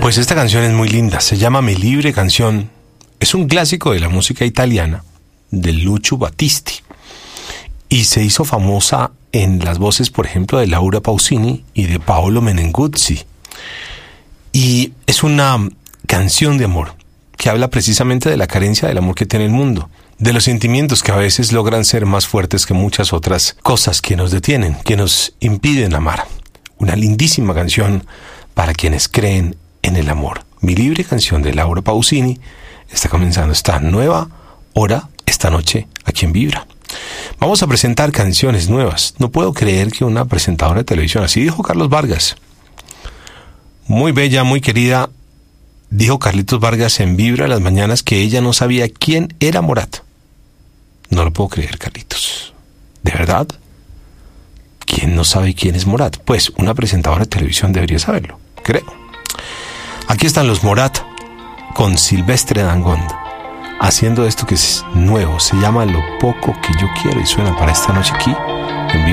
Pues esta canción es muy linda, se llama Mi Libre Canción. Es un clásico de la música italiana de Lucio Battisti y se hizo famosa en las voces, por ejemplo, de Laura Pausini y de Paolo Meneguzzi. Y es una canción de amor que habla precisamente de la carencia del amor que tiene el mundo, de los sentimientos que a veces logran ser más fuertes que muchas otras cosas que nos detienen, que nos impiden amar. Una lindísima canción para quienes creen en el amor. Mi Libre Canción de Laura Pausini está comenzando esta nueva hora esta noche aquí en Vibra. Vamos a presentar canciones nuevas. No puedo creer que una presentadora de televisión, así dijo Carlos Vargas, muy bella, muy querida, dijo Carlitos Vargas en Vibra las mañanas que ella no sabía quién era Morat. No lo puedo creer, Carlitos. ¿De verdad? ¿Quién no sabe quién es Morat? Pues una presentadora de televisión debería saberlo, creo. Aquí están los Morat con Silvestre Dangond haciendo esto que es nuevo, se llama Lo Poco Que Yo Quiero y suena para esta noche aquí